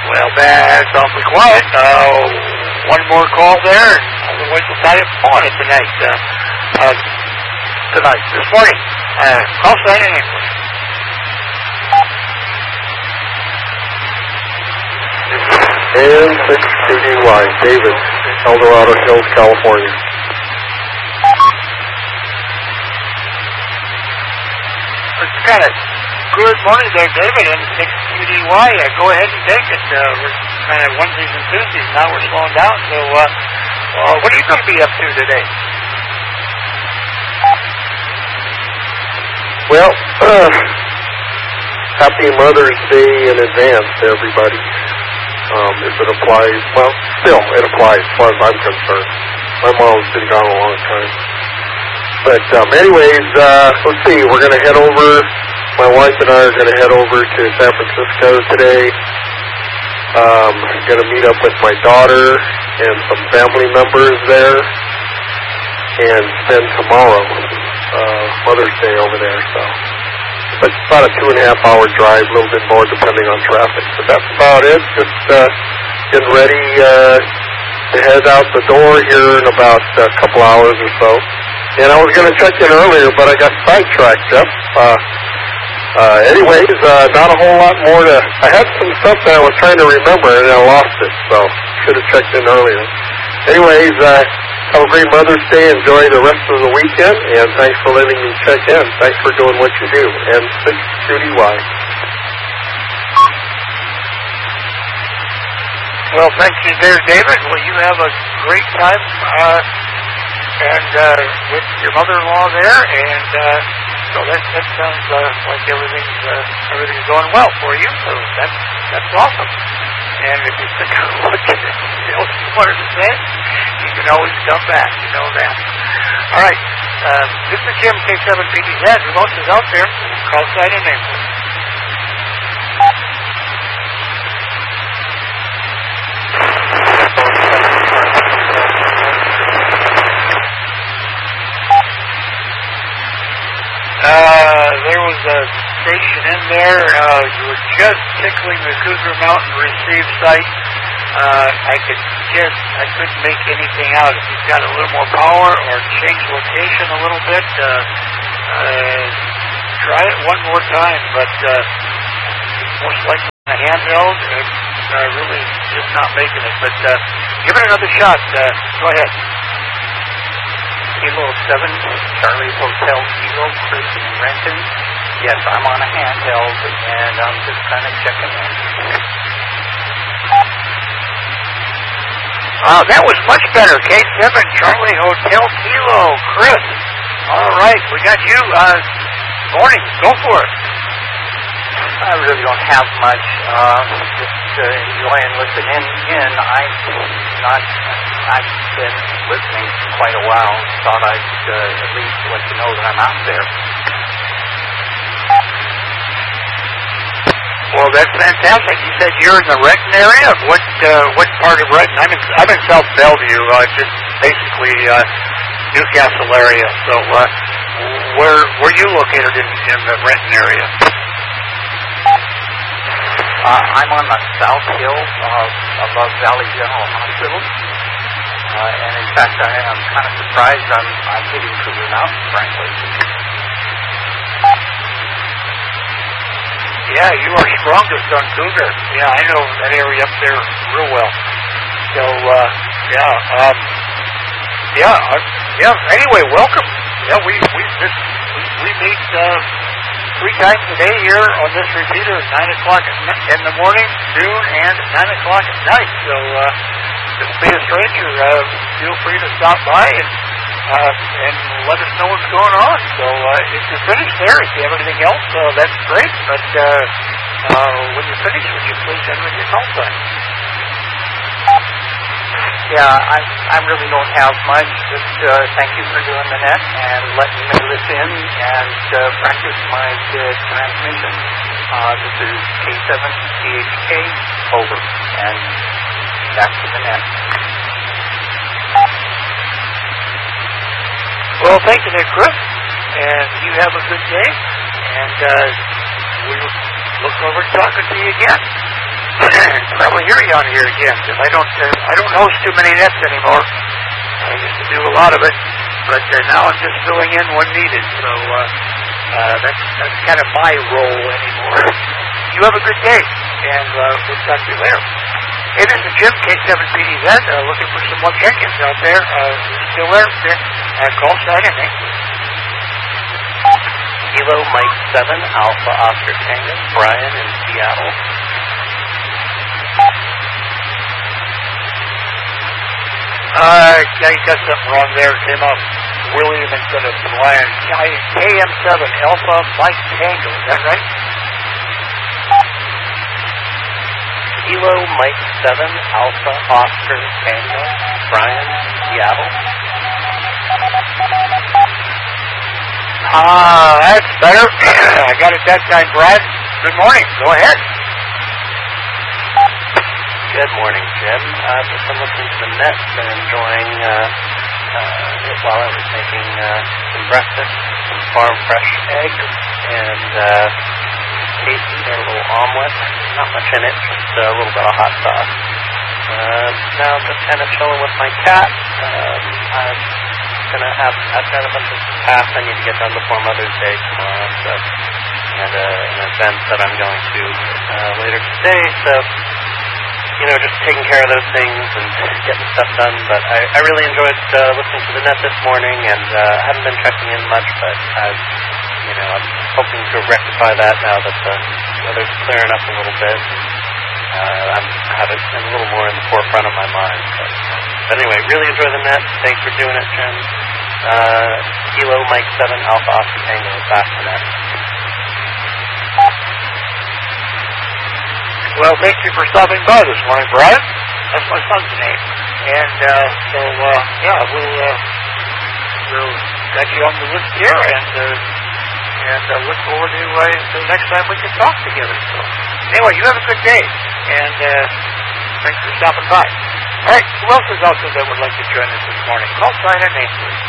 Well, that's awfully quiet. One more call there, and otherwise we'll tie up on it tonight. This morning. Call sign and name, please. And 6QDY, David, El Dorado Hills, California. It's kind of good morning there, David, and 6QDY. Go ahead and take it. We're kind of onesies and twosies. Now we're slowing down. So, what are you going to be up to today? Well, happy Mother's Day in advance to everybody. If it applies, well, still, it applies as far as I'm concerned. My mom's been gone a long time. But anyways, let's see, we're going to head over, my wife and I are going to head over to San Francisco today. Going to meet up with my daughter and some family members there and spend tomorrow, Mother's Day over there. So it's about a 2.5-hour drive, a little bit more depending on traffic. But that's about it. Just getting ready to head out the door here in about a couple hours or so. And I was going to check in earlier, but I got sidetracked, Jeff. Anyways, not a whole lot more to... I had some stuff that I was trying to remember, and I lost it, so should have checked in earlier. Anyways, have a great Mother's Day. Enjoy the rest of the weekend, and thanks for letting me check in. Thanks for doing what you do. And 6QDY. Well, thank you there, David. Well, you have a great time and with your mother-in-law there, and so that sounds like everything's going well for you. So that's awesome. And if you think of what else you wanted to say, you can always come back. You know that. All right. This is Jim, K7PDZ. Remote is out there. Call sign and name, please. There was a station in there. You were just tickling the Cougar Mountain receive site. I couldn't make anything out. If you've got a little more power or change location a little bit, try it one more time. But most likely a handheld, really just not making it. But give it another shot. Go ahead. Kilo 7, Charlie Hotel Kilo, Chris in Renton. Yes, I'm on a handheld, and I'm just kind of checking in. That was much better. K7, Charlie Hotel Kilo, Chris. All right, we got you. Morning, go for it. I really don't have much. Just enjoying listening in. I've been listening for quite a while. Thought I'd at least let you know that I'm out there. Well, that's fantastic. You said you're in the Renton area. What part of Renton? I'm in South Bellevue, just basically Newcastle area. So, where you located in the Renton area? I'm on the South Hill above Valley General Hospital. And in fact, I'm kind of surprised I'm hitting Cougar Mountain, frankly. Yeah, you are strongest on Cougar. Yeah, I know that area up there real well. So, anyway, welcome. Yeah, we meet 3 times a day here on this repeater at 9 o'clock in the morning, noon, and at 9 o'clock at night. So, don't be a stranger. Feel free to stop by and let us know what's going on. So if you're finished there, if you have anything else, that's great. But when you're finished, would you please enter your call sign? Yeah, I really don't have much. Just thank you for doing the net and letting me listen and practice my transmission. This is K7CHK, over, and back to the net. Well, thank you there, Chris, and you have a good day, and we look forward to talking to you again. probably hear you on here again, because I don't host too many nets anymore. I used to do a lot of it, but now I'm just filling in when needed. So that's kind of my role anymore. You have a good day, and we'll talk to you later. Hey, this is Jim, K7PDZ, looking for some more check-ins out there. Still there? Call sign and name. Kilo Mike 7, Alpha Oscar Tango, Brian in Seattle. Yeah, you got something wrong there. Came up William instead of Brian. KM7, Alpha Mike Tango, is that right? Kilo Mike 7, Alpha Oscar Tango, Brian, Seattle. That's better. I got it that time, Brad. Good morning. Go ahead. Good morning, Jim. Just been listening to the net and enjoying it while I was making some breakfast, some farm fresh eggs, and tasting their little omelet. Not much in it, just a little bit of hot sauce. Now I'm just kind of chilling with my cat. I've got a bunch of tasks I need to get done before Mother's Day tomorrow, so and an event that I'm going to later today, so just taking care of those things and getting stuff done. But I really enjoyed listening to the net this morning, and haven't been checking in much, but I'm hoping to rectify that now that the weather's clearing up a little bit. I'm having it a little more in the forefront of my mind. But anyway, really enjoy the net. Thanks for doing it, Jim. Kilo Mike 7, Alpha Oscar Tango is back for that. Well, thank you for stopping by this morning, Brian. That's my son's name. And we'll get you on the list here, and look forward to the next time we can talk together. So, anyway, you have a good day, and thanks for stopping by. All right, who else is out there that would like to join us this morning? Call sign and name, please.